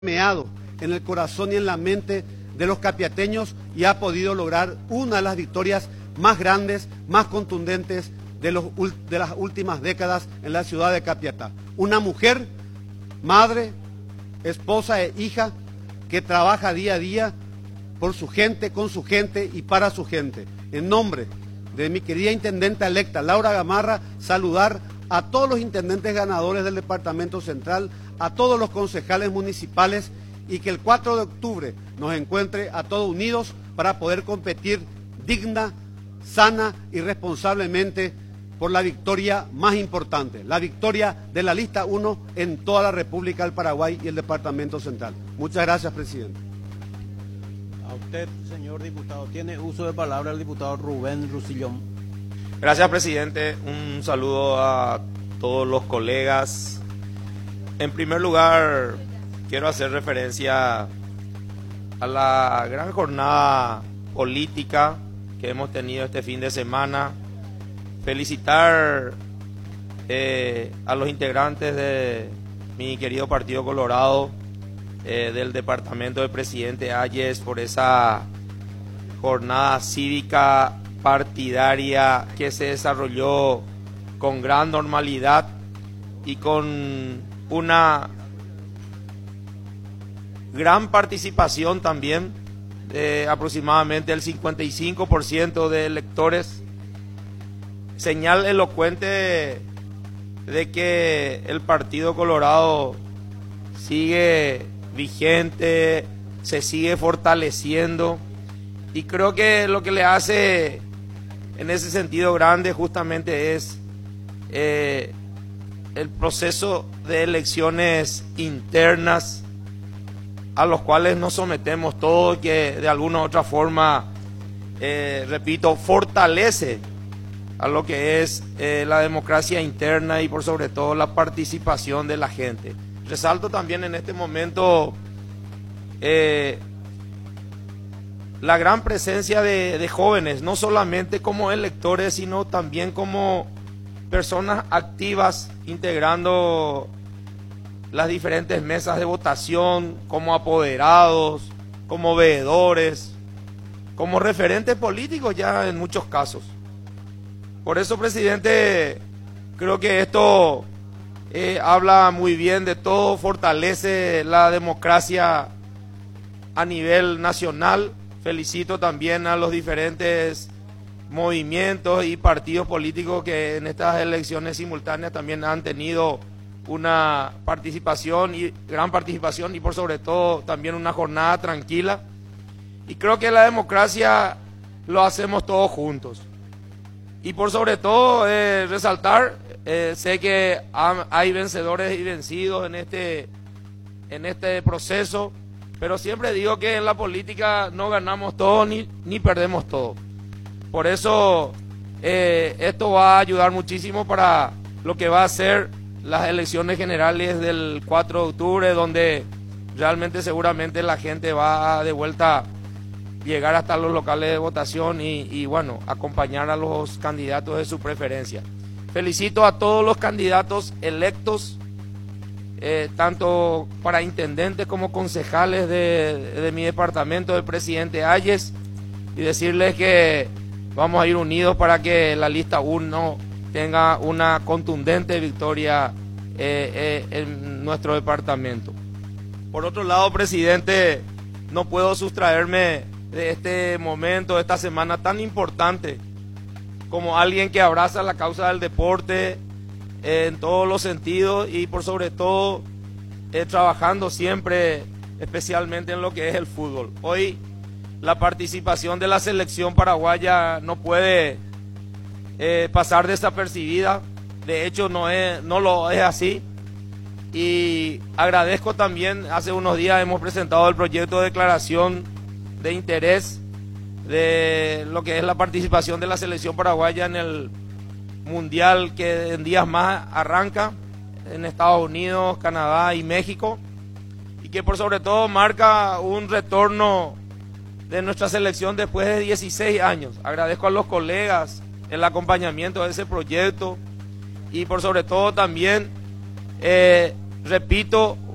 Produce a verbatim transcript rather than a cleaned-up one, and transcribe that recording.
meado en el corazón y en la mente de los capiateños y ha podido lograr una de las victorias más grandes, más contundentes de, los, de las últimas décadas en la ciudad de Capiatá. Una mujer, madre, esposa e hija que trabaja día a día por su gente, con su gente y para su gente. En nombre de mi querida intendenta electa Laura Gamarra, saludar a todos los intendentes ganadores del Departamento Central, a todos los concejales municipales y que el cuatro de octubre nos encuentre a todos unidos para poder competir digna, sana y responsablemente por la victoria más importante, la victoria de la lista uno en toda la República del Paraguay y el Departamento Central. Muchas gracias, presidente. A usted, señor diputado, tiene uso de palabra el diputado Rubén Rusillón. Gracias, presidente. Un saludo a todos los colegas. En primer lugar, quiero hacer referencia a la gran jornada política que hemos tenido este fin de semana. Felicitar eh, a los integrantes de mi querido Partido Colorado, eh, del departamento del presidente Ayes, por esa jornada cívica partidaria que se desarrolló con gran normalidad y con una gran participación también, de aproximadamente el cincuenta y cinco por ciento de electores, señal elocuente de que el Partido Colorado sigue vigente, se sigue fortaleciendo, y creo que lo que le hace en ese sentido grande justamente es eh, el proceso de elecciones internas a los cuales nos sometemos todos, que de alguna u otra forma, eh, repito, fortalece a lo que es eh, la democracia interna y por sobre todo la participación de la gente. Resalto también en este momento eh, la gran presencia de, de jóvenes, no solamente como electores, sino también como personas activas integrando las diferentes mesas de votación, como apoderados, como veedores, como referentes políticos ya en muchos casos. Por eso, presidente, creo que esto eh, habla muy bien de todo, fortalece la democracia a nivel nacional. Felicito también a los diferentes movimientos y partidos políticos que en estas elecciones simultáneas también han tenido una participación y gran participación y por sobre todo también una jornada tranquila. Y creo que la democracia lo hacemos todos juntos. Y por sobre todo eh, resaltar, eh, sé que hay vencedores y vencidos en este, en este proceso, pero siempre digo que en la política no ganamos todo ni, ni perdemos todo. Por eso eh, esto va a ayudar muchísimo para lo que va a ser las elecciones generales del cuatro de octubre, donde realmente seguramente la gente va de vuelta a llegar hasta los locales de votación y, y bueno, acompañar a los candidatos de su preferencia. Felicito a todos los candidatos electos, eh, tanto para intendentes como concejales de, de mi departamento, del presidente Ayes, y decirles que vamos a ir unidos para que la lista uno tenga una contundente victoria eh, eh, en nuestro departamento. Por otro lado, presidente, no puedo sustraerme de este momento, de esta semana tan importante, como alguien que abraza la causa del deporte eh, en todos los sentidos y por sobre todo eh, trabajando siempre especialmente en lo que es el fútbol. Hoy la participación de la selección paraguaya no puede eh, pasar desapercibida, de hecho no, es, no lo es así, y agradezco también, hace unos días hemos presentado el proyecto de declaración de interés de lo que es la participación de la selección paraguaya en el mundial que en días más arranca en Estados Unidos, Canadá y México, y que por sobre todo marca un retorno de nuestra selección después de dieciséis años. Agradezco a los colegas el acompañamiento de ese proyecto y por sobre todo también, eh, repito,